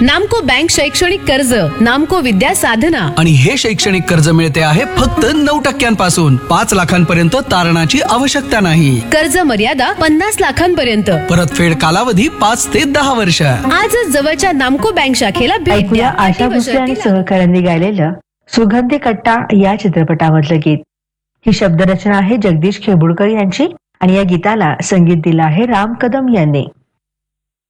नामको बँक शैक्षणिक कर्ज, नामको विद्या साधना. आणि हे शैक्षणिक कर्ज मिळते आहे फक्त 9% 5 लाखांपर्यंत तारणाची आवश्यकता नाही. कर्ज मर्यादा 50 लाखांपर्यंत. परतफेड कालावधी 5 ते 10 वर्ष. आजच जवळच्या नामको बँक शाखेला भेट ऐकूया द्या. आशा भोसले आणि सहकाऱ्यांनी गायलेलं सुगंधी कट्टा या चित्रपटामधलं गीत. ही शब्दरचना आहे जगदीश खेबुडकर यांची आणि या गीताला संगीत दिलं आहे राम कदम यांनी.